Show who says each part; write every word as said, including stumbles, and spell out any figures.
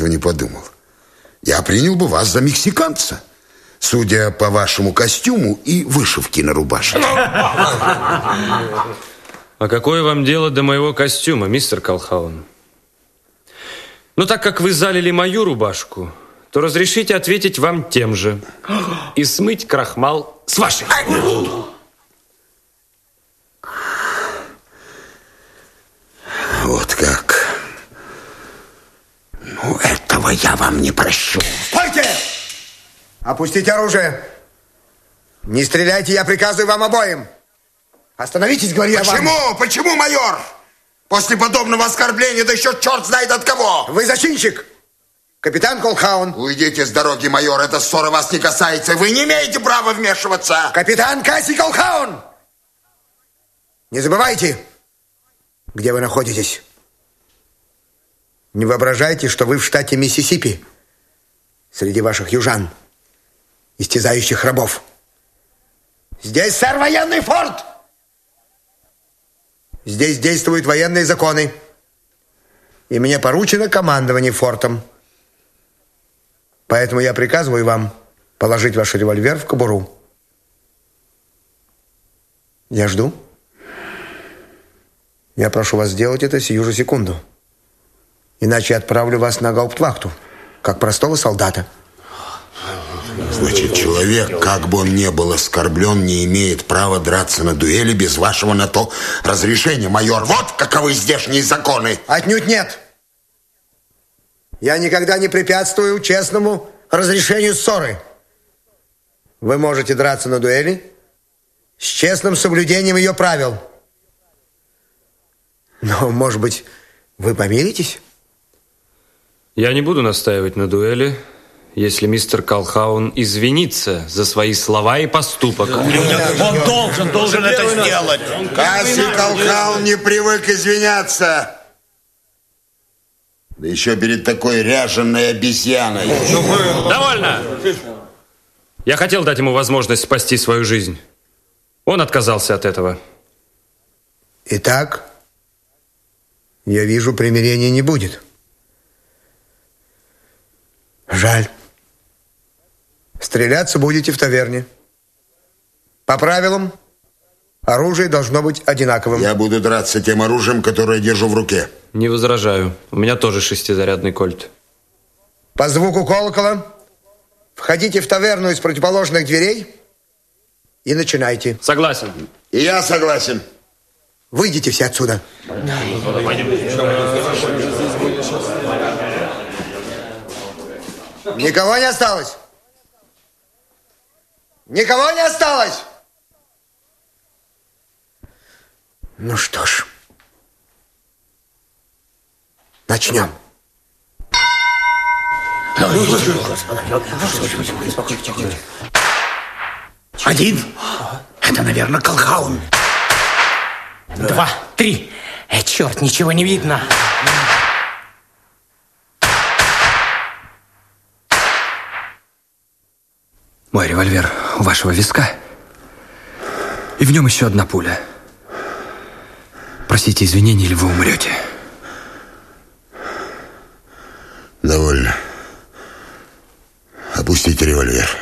Speaker 1: этого не подумал. Я принял бы вас за мексиканца, судя по вашему костюму и вышивке на рубашке.
Speaker 2: А какое вам дело до моего костюма, мистер Колхаун? Ну, так как вы залили мою рубашку, то разрешите ответить вам тем же и смыть крахмал с вашей.
Speaker 1: Вот как. Ну, этого я вам не прощу.
Speaker 3: Стойте! Опустите оружие. Не стреляйте, я приказываю вам обоим. Остановитесь, говорю я вам.
Speaker 1: Почему? Почему, майор? После подобного оскорбления, да еще черт знает от кого.
Speaker 3: Вы зачинщик. Капитан Колхаун.
Speaker 1: Уйдите с дороги, майор. Эта ссора вас не касается. Вы не имеете права вмешиваться.
Speaker 3: Капитан Касси Колхаун. Не забывайте, где вы находитесь. Не воображайте, что вы в штате Миссисипи, среди ваших южан, истязающих рабов. Здесь, сэр, военный форт. Здесь действуют военные законы. И мне поручено командование фортом. Поэтому я приказываю вам положить ваш револьвер в кобуру. Я жду. Я прошу вас сделать это сию же секунду. Иначе отправлю вас на гауптвахту, как простого солдата.
Speaker 1: Значит, человек, как бы он ни был оскорблен, не имеет права драться на дуэли без вашего на то разрешения, майор. Вот каковы здешние законы.
Speaker 3: Отнюдь нет. Я никогда не препятствую честному разрешению ссоры. Вы можете драться на дуэли с честным соблюдением ее правил. Но, может быть, вы помиритесь?
Speaker 2: Я не буду настаивать на дуэли, если мистер Колхаун извинится за свои слова и поступок.
Speaker 4: Он должен, должен это сделать.
Speaker 1: Касси Колхаун не привык извиняться. Да еще перед такой ряженой обезьяной.
Speaker 2: Довольно! Я хотел дать ему возможность спасти свою жизнь. Он отказался от этого.
Speaker 3: Итак, я вижу, примирения не будет. Жаль. Стреляться будете в таверне. По правилам, оружие должно быть одинаковым.
Speaker 1: Я буду драться тем оружием, которое держу в руке.
Speaker 2: Не возражаю. У меня тоже шестизарядный кольт.
Speaker 3: По звуку колокола входите в таверну из противоположных дверей и начинайте.
Speaker 2: Согласен.
Speaker 1: И я согласен.
Speaker 3: Выйдите все отсюда. Никого не осталось? Никого не осталось? Ну что ж, начнем.
Speaker 4: Один. Это, наверное, Колхаун. Два, три. Э, черт, ничего не видно.
Speaker 5: Мой револьвер у вашего виска. И в нем еще одна пуля. Просите извинений, или вы умрете.
Speaker 1: Довольно. Опустите револьвер.